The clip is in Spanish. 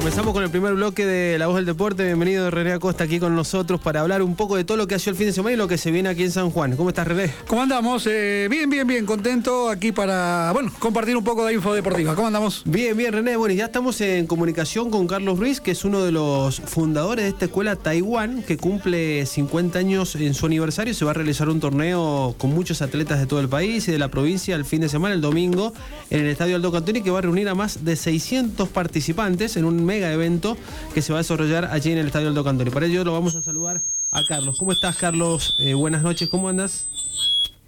Comenzamos con el primer bloque de La Voz del Deporte. Bienvenido René Acosta aquí con nosotros para hablar un poco de todo lo que ha sido el fin de semana y lo que se viene aquí en San Juan. ¿Cómo estás, René? ¿Cómo andamos? Bien, contento aquí para, compartir un poco de info deportiva. ¿Cómo andamos? Bien, René. Bueno, y ya estamos en comunicación con Carlos Ruiz, que es uno de los fundadores de esta escuela Taiwán, que cumple 50 años en su aniversario. Se va a realizar un torneo con muchos atletas de todo el país y de la provincia el fin de semana, el domingo, en el Estadio Aldo Cantoni, que va a reunir a más de 600 participantes en un mega evento que se va a desarrollar allí en el Estadio Aldo Cantoni. Para ello lo vamos a saludar a Carlos. ¿Cómo estás, Carlos? Buenas noches, ¿cómo andas?